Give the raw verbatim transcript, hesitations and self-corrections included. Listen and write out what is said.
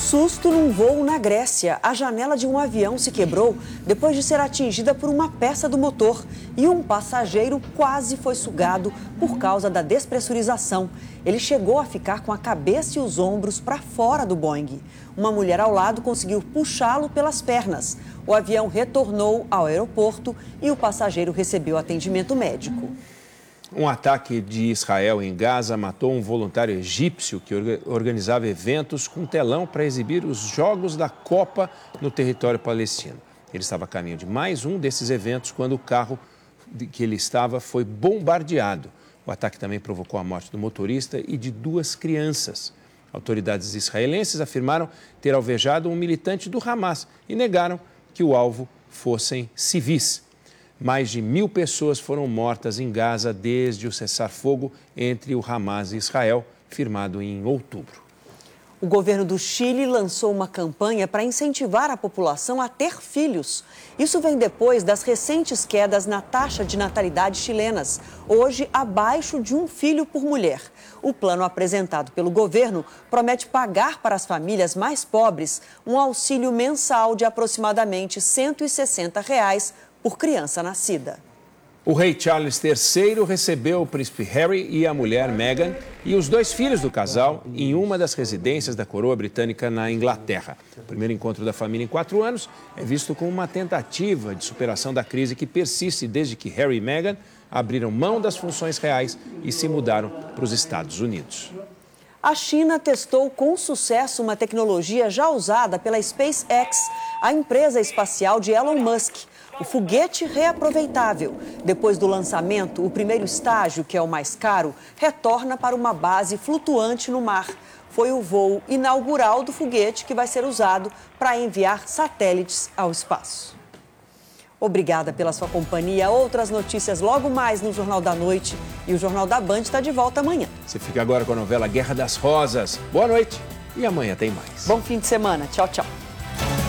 Susto num voo na Grécia. A janela de um avião se quebrou depois de ser atingida por uma peça do motor e um passageiro quase foi sugado por causa da despressurização. Ele chegou a ficar com a cabeça e os ombros para fora do Boeing. Uma mulher ao lado conseguiu puxá-lo pelas pernas. O avião retornou ao aeroporto e o passageiro recebeu atendimento médico. Um ataque de Israel em Gaza matou um voluntário egípcio que organizava eventos com telão para exibir os Jogos da Copa no território palestino. Ele estava a caminho de mais um desses eventos quando o carro que ele estava foi bombardeado. O ataque também provocou a morte do motorista e de duas crianças. Autoridades israelenses afirmaram ter alvejado um militante do Hamas e negaram que o alvo fossem civis. Mais de mil pessoas foram mortas em Gaza desde o cessar-fogo entre o Hamas e Israel, firmado em outubro. O governo do Chile lançou uma campanha para incentivar a população a ter filhos. Isso vem depois das recentes quedas na taxa de natalidade chilenas, hoje abaixo de um filho por mulher. O plano apresentado pelo governo promete pagar para as famílias mais pobres um auxílio mensal de aproximadamente cento e sessenta reais por criança nascida. O rei Charles terceiro recebeu o príncipe Harry e a mulher Meghan e os dois filhos do casal em uma das residências da coroa britânica na Inglaterra. O primeiro encontro da família em quatro anos é visto como uma tentativa de superação da crise que persiste desde que Harry e Meghan abriram mão das funções reais e se mudaram para os Estados Unidos. A China testou com sucesso uma tecnologia já usada pela SpaceX, a empresa espacial de Elon Musk. O foguete reaproveitável. Depois do lançamento, o primeiro estágio, que é o mais caro, retorna para uma base flutuante no mar. Foi o voo inaugural do foguete que vai ser usado para enviar satélites ao espaço. Obrigada pela sua companhia. Outras notícias logo mais no Jornal da Noite. E o Jornal da Band está de volta amanhã. Você fica agora com a novela Guerra das Rosas. Boa noite e amanhã tem mais. Bom fim de semana. Tchau, tchau.